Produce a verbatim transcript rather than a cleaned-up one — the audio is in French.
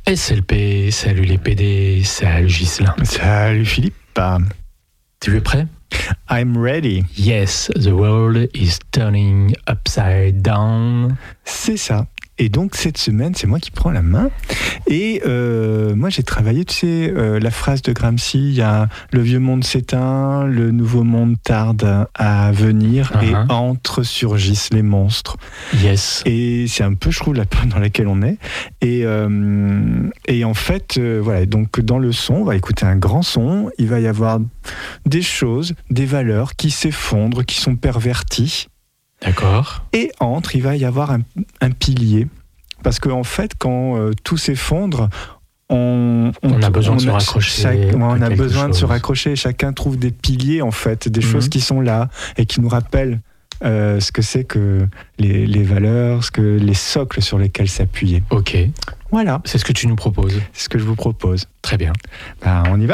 S L P, salut les P D, salut Ghislain. Salut Philippe. Tu es prêt? I'm ready. Yes, the world is turning upside down. C'est ça. Et donc cette semaine, c'est moi qui prends la main. Et euh, moi, j'ai travaillé, tu sais, euh, la phrase de Gramsci, il y a le vieux monde s'éteint, le nouveau monde tarde à venir uh-huh. et entre surgissent les monstres. Yes. Et c'est un peu, je trouve, la période dans laquelle on est. Et, euh, et en fait, euh, voilà, donc dans le son, on va écouter un grand son, il va y avoir des choses, des valeurs qui s'effondrent, qui sont perverties. D'accord. Et entre, il va y avoir un, un pilier. Parce qu'en en fait, quand euh, tout s'effondre, on, on, on a besoin on de se raccrocher. Chaque, on a besoin chose. de se raccrocher. Chacun trouve des piliers, en fait, des mm-hmm. choses qui sont là et qui nous rappellent euh, ce que c'est que les, les valeurs, ce que les socles sur lesquels s'appuyer. Ok. Voilà. C'est ce que tu nous proposes. C'est ce que je vous propose. Très bien. Ben, on y va ?